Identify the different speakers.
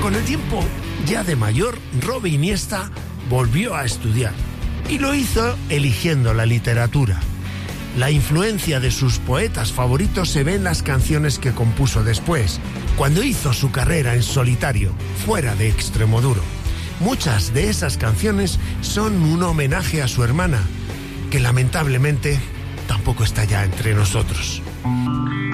Speaker 1: Con el tiempo, ya de mayor, Robbie Iniesta volvió a estudiar y lo hizo eligiendo la literatura. La influencia de sus poetas favoritos se ve en las canciones que compuso después, cuando hizo su carrera en solitario, fuera de Extremoduro. Muchas de esas canciones son un homenaje a su hermana, que lamentablemente tampoco está ya entre nosotros.